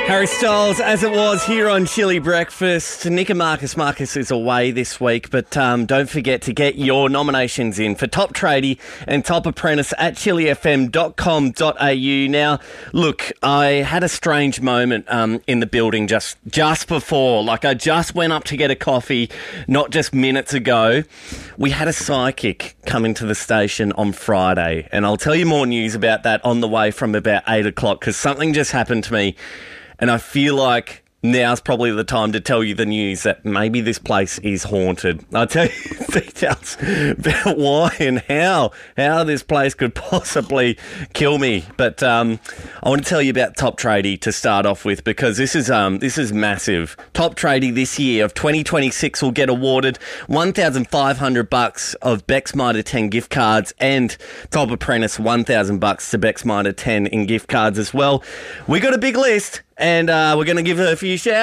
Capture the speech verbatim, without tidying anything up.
Harry Styles, as it was here on Chili Breakfast. Nick and Marcus. Marcus is away this week, but um, don't forget to get your nominations in for Top Tradie and Top Apprentice at chili f m dot com dot a u. Now, look, I had a strange moment um, in the building just, just before. Like, I just went up to get a coffee, not just minutes ago. We had a psychic come into the station on Friday, and I'll tell you more news about that on the way from about eight o'clock, because something just happened to me. And I feel like now's probably the time to tell you the news that maybe this place is haunted. I'll tell you details about why and how how this place could possibly kill me. But um, I want to tell you about Top Tradie to start off with, because this is um this is massive. Top Tradie this year of twenty twenty-six will get awarded one thousand five hundred bucks of Bex Mitre ten gift cards, and Top Apprentice one thousand bucks to Bex Mitre ten in gift cards as well. We got a big list, and uh, we're going to give her a few shout